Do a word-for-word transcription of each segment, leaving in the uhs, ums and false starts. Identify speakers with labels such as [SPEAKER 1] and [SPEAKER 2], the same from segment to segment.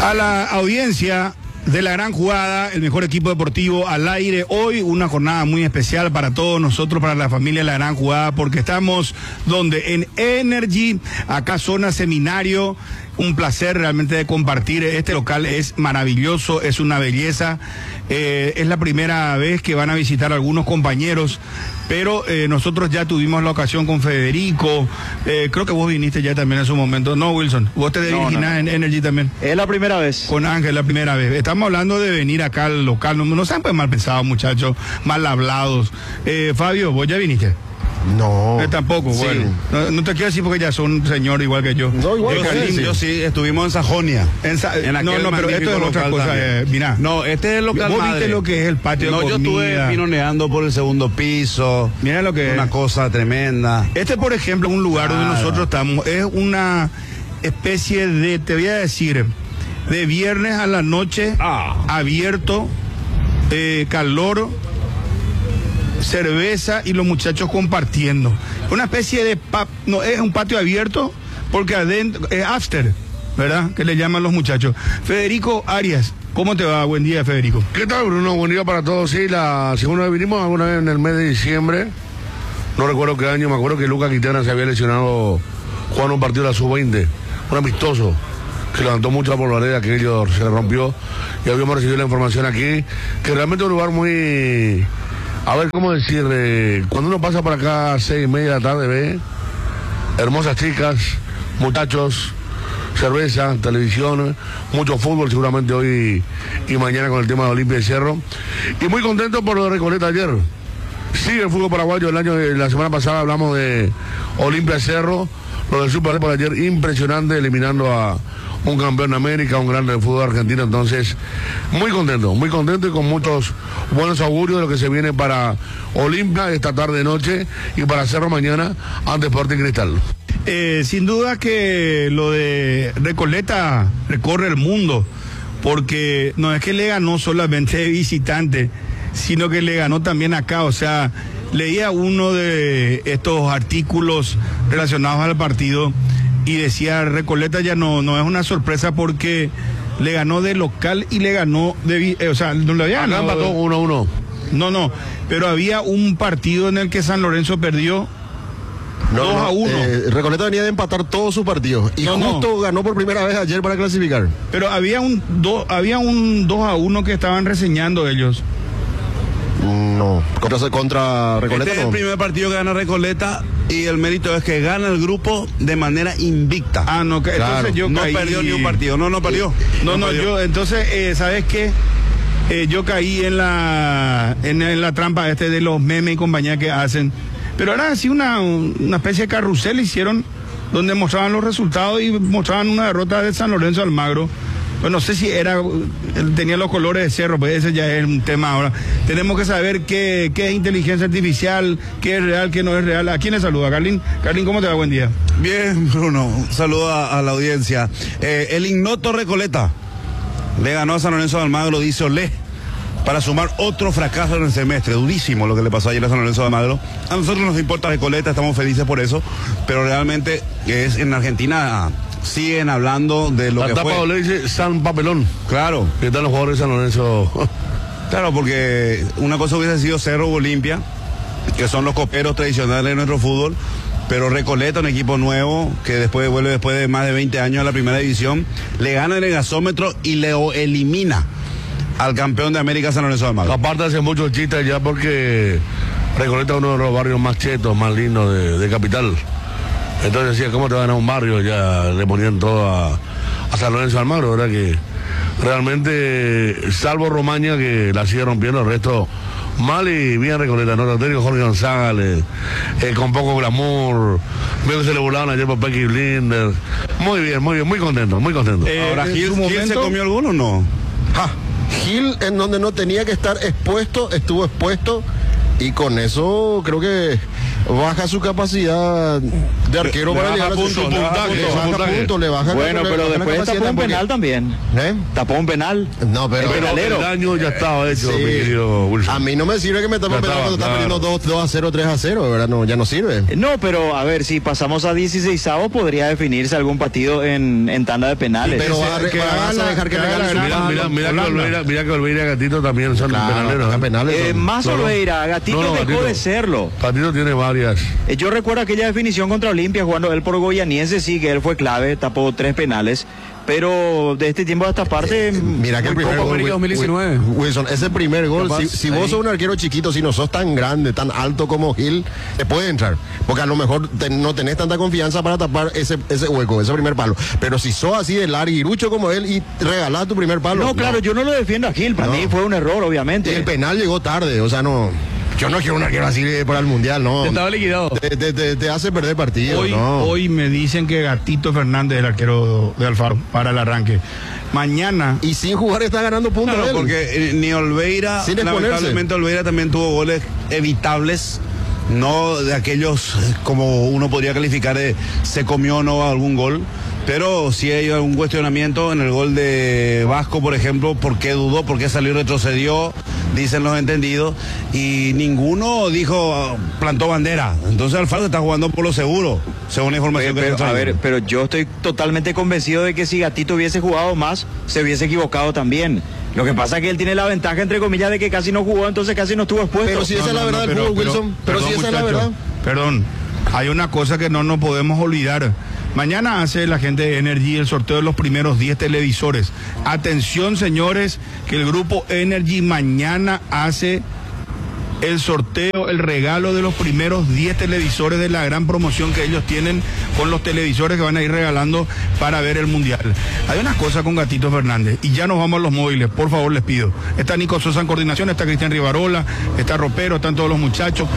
[SPEAKER 1] A la audiencia de La Gran Jugada, el mejor equipo deportivo al aire. Hoy una jornada muy especial para todos nosotros, para la familia La Gran Jugada, porque estamos donde en Energy, acá zona seminario. Un placer realmente de compartir. Este local es maravilloso, es una belleza. Eh, es la primera vez que van a visitar algunos compañeros, pero eh, nosotros ya tuvimos la ocasión con Federico. Eh, creo que vos viniste ya también en su momento. No, Wilson, vos te
[SPEAKER 2] no,
[SPEAKER 1] originás no, no. en Energy también.
[SPEAKER 2] Es la primera vez.
[SPEAKER 1] Con Ángel, la primera vez. Estamos hablando de venir acá al local. No, no sean pues mal pensados, muchachos, mal hablados. Eh, Fabio, vos ya viniste.
[SPEAKER 3] No.
[SPEAKER 1] Eh, tampoco, sí. Bueno. No, no te quiero decir porque ya son un señor igual que yo.
[SPEAKER 3] No, igual
[SPEAKER 1] yo,
[SPEAKER 3] que
[SPEAKER 1] sí,
[SPEAKER 3] sí.
[SPEAKER 4] Yo sí, estuvimos en Sajonia.
[SPEAKER 1] En Sa
[SPEAKER 4] en
[SPEAKER 1] no, no, pero esto es otra cosa. Eh, mirá.
[SPEAKER 4] No, este es el local
[SPEAKER 1] ¿Vos
[SPEAKER 4] madre.
[SPEAKER 1] viste lo que es el patio
[SPEAKER 4] no,
[SPEAKER 1] de comida?
[SPEAKER 4] No, yo estuve pinoneando por el segundo piso.
[SPEAKER 1] Mira lo que
[SPEAKER 4] una
[SPEAKER 1] es.
[SPEAKER 4] cosa tremenda.
[SPEAKER 1] Este, por ejemplo, es un lugar
[SPEAKER 4] claro.
[SPEAKER 1] donde nosotros estamos. Es una especie de, te voy a decir, de viernes a la noche,
[SPEAKER 4] ah.
[SPEAKER 1] abierto, eh, calor, cerveza y los muchachos compartiendo. Una especie de pub, no es un patio abierto porque adentro es after, ¿verdad? Que le llaman los muchachos. Federico Arias, ¿cómo te va? Buen día, Federico.
[SPEAKER 3] ¿Qué tal, Bruno? Buen día para todos. Sí, la segunda vez vinimos alguna vez en el mes de diciembre. No recuerdo qué año, me acuerdo que Lucas Quintana se había lesionado jugando un partido de la sub veinte, un amistoso que levantó mucho la polvareda, que ellos se le rompió y habíamos recibido la información aquí, que realmente es un lugar muy... A ver, ¿cómo decir? Eh, cuando uno pasa por acá a seis y media de la tarde, ve hermosas chicas, muchachos, cerveza, televisión, mucho fútbol seguramente hoy y mañana con el tema de Olimpia y Cerro. Y muy contento por lo de Recoleta ayer. Sigue el fútbol paraguayo. El año, la semana pasada hablamos de Olimpia y Cerro. Lo del Super por ayer, impresionante, eliminando a un campeón de América, un grande del fútbol argentino. Entonces, muy contento, muy contento y con muchos buenos augurios de lo que se viene para Olimpia esta tarde noche y para Cerro mañana ante Sporting Cristal.
[SPEAKER 1] Eh, sin duda que lo de Recoleta recorre el mundo, porque no es que le ganó solamente de visitante, sino que le ganó también acá. O sea, leía uno de estos artículos relacionados al partido y decía, Recoleta ya no, no es una sorpresa porque le ganó de local y le ganó de... Eh, o sea, no le había
[SPEAKER 3] Acá
[SPEAKER 1] ganado...
[SPEAKER 3] empató uno a uno.
[SPEAKER 1] No, no, pero había un partido en el que San Lorenzo perdió
[SPEAKER 5] no,
[SPEAKER 1] dos
[SPEAKER 5] no,
[SPEAKER 1] a uno.
[SPEAKER 5] Eh, Recoleta venía de empatar todos sus partidos y
[SPEAKER 1] no,
[SPEAKER 5] justo
[SPEAKER 1] no.
[SPEAKER 5] ganó por primera vez ayer para clasificar.
[SPEAKER 1] Pero había un do, había un dos a uno que estaban reseñando ellos.
[SPEAKER 5] No, contra, contra Recoleta
[SPEAKER 4] Este es
[SPEAKER 5] no.
[SPEAKER 4] el primer partido que gana Recoleta y el mérito es que gana el grupo de manera invicta.
[SPEAKER 1] Ah, no, que,
[SPEAKER 4] claro.
[SPEAKER 1] entonces yo
[SPEAKER 4] no
[SPEAKER 1] caí...
[SPEAKER 4] perdió ni un partido, no, no perdió.
[SPEAKER 1] No, no,
[SPEAKER 4] no perdió.
[SPEAKER 1] yo, entonces, eh, ¿sabes qué? Eh, yo caí en la en, en la trampa este de los memes y compañía que hacen. Pero era así una, una especie de carrusel hicieron donde mostraban los resultados y mostraban una derrota de San Lorenzo Almagro. Pues no sé si era, tenía los colores de Cerro, pues ese ya es un tema ahora. Tenemos que saber qué, qué es inteligencia artificial, qué es real, qué no es real. ¿A quién le saluda? Carlín, Carlín, ¿cómo te va? Buen día.
[SPEAKER 4] Bien, Bruno, un saludo a, a la audiencia. Eh, el ignoto Recoleta le ganó a San Lorenzo de Almagro, dice Olé, para sumar otro fracaso en el semestre. Durísimo lo que le pasó ayer a San Lorenzo de Almagro. A nosotros nos importa Recoleta, estamos felices por eso, pero realmente es en Argentina... siguen hablando de lo
[SPEAKER 3] la
[SPEAKER 4] que
[SPEAKER 3] tapa
[SPEAKER 4] fue.
[SPEAKER 3] le dice San Papelón.
[SPEAKER 4] Claro.
[SPEAKER 3] ¿Qué tal los jugadores de San Lorenzo?
[SPEAKER 4] Claro, porque una cosa hubiese sido Cerro o Olimpia, que son los coperos tradicionales de nuestro fútbol, pero Recoleta, un equipo nuevo, que después vuelve después de más de veinte años a la primera división, le gana en el gasómetro y le elimina al campeón de América, San Lorenzo de Almagro.
[SPEAKER 3] Aparte hace muchos chistes ya porque Recoleta es uno de los barrios más chetos, más lindos de, de Capital. Entonces decía, ¿cómo te van a un barrio? Ya le ponían todo a, a San Lorenzo Almagro, ¿verdad? Que realmente, salvo Romaña, que la sigue rompiendo, el resto mal y bien Recoleta, ¿no? Técnico Jorge González, eh, con poco glamour, veo que se le volaban ayer por Pecky Blinder. Muy bien, muy bien, muy contento, muy contento.
[SPEAKER 4] Eh, Ahora, Gil,
[SPEAKER 1] ¿Gil
[SPEAKER 4] momento... se comió alguno o no?
[SPEAKER 5] Ja, Gil, en donde no tenía que estar expuesto, estuvo expuesto y con eso creo que baja su capacidad de arquero
[SPEAKER 4] Le
[SPEAKER 5] para
[SPEAKER 4] baja
[SPEAKER 5] llegar a
[SPEAKER 4] puntos,
[SPEAKER 5] su
[SPEAKER 4] le baja
[SPEAKER 5] baja
[SPEAKER 4] puntos,
[SPEAKER 5] puntos,
[SPEAKER 3] puntaje.
[SPEAKER 5] puntos, le baja
[SPEAKER 2] Bueno,
[SPEAKER 5] le
[SPEAKER 2] pero
[SPEAKER 5] baja la
[SPEAKER 2] después
[SPEAKER 5] capacidad
[SPEAKER 2] tapó un
[SPEAKER 5] porque-
[SPEAKER 2] penal también.
[SPEAKER 5] ¿Eh?
[SPEAKER 2] Tapó un penal.
[SPEAKER 5] No, pero,
[SPEAKER 3] Pero
[SPEAKER 2] penalero.
[SPEAKER 3] el daño ya estaba hecho,
[SPEAKER 5] Sí.
[SPEAKER 3] mi querido Wilson.
[SPEAKER 5] a mí no me sirve que me tapen
[SPEAKER 3] Ya
[SPEAKER 5] penal
[SPEAKER 3] estaba,
[SPEAKER 5] cuando está
[SPEAKER 3] claro.
[SPEAKER 5] perdiendo dos a cero, tres a cero, ¿verdad? No, ya no sirve.
[SPEAKER 2] No, pero a ver, si pasamos a dieciseisavos podría definirse algún partido en, en tanda de penales.
[SPEAKER 5] Pero
[SPEAKER 1] que
[SPEAKER 5] vas a,
[SPEAKER 1] se-
[SPEAKER 5] re-
[SPEAKER 1] que
[SPEAKER 5] vas
[SPEAKER 1] haga
[SPEAKER 5] a
[SPEAKER 1] la-
[SPEAKER 5] dejar que
[SPEAKER 1] que haga
[SPEAKER 5] regale
[SPEAKER 1] la
[SPEAKER 5] su
[SPEAKER 1] gran-
[SPEAKER 3] Mira, mira, mira que
[SPEAKER 1] Holanda.
[SPEAKER 3] Olveira, mira que Olveira y Gatito también son
[SPEAKER 5] Claro,
[SPEAKER 3] penaleros.
[SPEAKER 5] acá
[SPEAKER 3] ¿eh?
[SPEAKER 5] penales
[SPEAKER 2] Eh,
[SPEAKER 5] son-
[SPEAKER 2] más
[SPEAKER 3] Claro.
[SPEAKER 2] Olveira, Gatito
[SPEAKER 3] No, no,
[SPEAKER 2] dejó
[SPEAKER 3] Gatito.
[SPEAKER 2] de serlo.
[SPEAKER 3] Gatito tiene varias.
[SPEAKER 2] Eh, Yo recuerdo aquella definición contra Olimpia jugando él por Goianiense, sí que él fue clave, tapó tres penales, pero de este tiempo a esta parte...
[SPEAKER 5] Mira que el primer
[SPEAKER 6] Copa
[SPEAKER 5] gol,
[SPEAKER 6] América
[SPEAKER 5] Wi-
[SPEAKER 6] dos mil diecinueve.
[SPEAKER 5] Wi- Wilson, ese primer gol,
[SPEAKER 6] Capaz,
[SPEAKER 5] si, si
[SPEAKER 6] ahí.
[SPEAKER 5] vos sos un arquero chiquito, si no sos tan grande, tan alto como Gil, te puede entrar. Porque a lo mejor te- no tenés tanta confianza para tapar ese, ese hueco, ese primer palo. Pero si sos así de larguirucho como él y regalás tu primer palo.
[SPEAKER 2] No, claro, yo no lo defiendo a Gil, para
[SPEAKER 5] No.
[SPEAKER 2] mí fue un error,
[SPEAKER 5] Y
[SPEAKER 2] obviamente.
[SPEAKER 5] el penal llegó tarde, o sea, no. Yo no quiero un arquero así para el mundial, no.
[SPEAKER 6] Estaba liquidado.
[SPEAKER 5] Te, te- te- te hace perder partido,
[SPEAKER 1] Hoy,
[SPEAKER 5] no.
[SPEAKER 1] hoy me dicen que Gatito Fernández es el arquero de Alfaro para el arranque. Mañana,
[SPEAKER 5] Y sin jugar está ganando puntos.
[SPEAKER 4] Claro,
[SPEAKER 5] él.
[SPEAKER 4] porque eh, ni Olveira,
[SPEAKER 5] Sin exponerse.
[SPEAKER 4] lamentablemente Olveira también tuvo goles evitables, no de aquellos eh, como uno podría calificar de se comió o no algún gol, pero sí hay algún cuestionamiento en el gol de Vasco, por ejemplo, por qué dudó, por qué salió y retrocedió, dicen los entendidos, y ninguno dijo, ah, plantó bandera. Entonces Alfaro se está jugando por lo seguro, según la información
[SPEAKER 2] Pero,
[SPEAKER 4] que
[SPEAKER 2] pero,
[SPEAKER 4] nos
[SPEAKER 2] a
[SPEAKER 4] traen.
[SPEAKER 2] ver, pero yo estoy totalmente convencido de que si Gatito hubiese jugado más, se hubiese equivocado también. Lo que pasa es que él tiene la ventaja, entre comillas, de que casi no jugó, entonces casi no estuvo expuesto.
[SPEAKER 5] Pero si esa es la verdad del fútbol, Wilson. Pero si esa es la
[SPEAKER 1] muchachos,
[SPEAKER 5] verdad.
[SPEAKER 1] Perdón, hay una cosa que no nos podemos olvidar. Mañana hace la gente de Energy el sorteo de los primeros diez televisores. Atención, señores, que el grupo Energy mañana hace el sorteo, el regalo de los primeros diez televisores de la gran promoción que ellos tienen con los televisores que van a ir regalando para ver el Mundial. Hay una cosa con Gatito Fernández, y ya nos vamos a los móviles, por favor les pido. Está Nico Sosa en coordinación, está Cristian Rivarola, está Ropero, están todos los muchachos.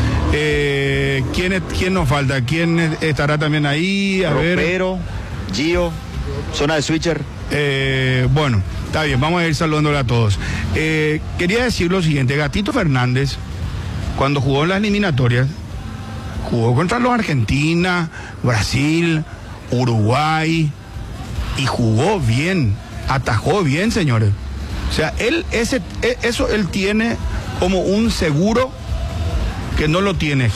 [SPEAKER 1] Eh, ¿quién, es- ¿Quién nos falta? ¿Quién es- estará también ahí? A ver.
[SPEAKER 2] Ropero, Gio, zona de switcher.
[SPEAKER 1] Eh, bueno, está bien, vamos a ir saludándole a todos. Eh, quería decir lo siguiente, Gatito Fernández, cuando jugó en las eliminatorias, jugó contra los Argentina, Brasil, Uruguay, y jugó bien, atajó bien, señores. O sea, él, ese, e- eso él tiene como un seguro que no lo tiene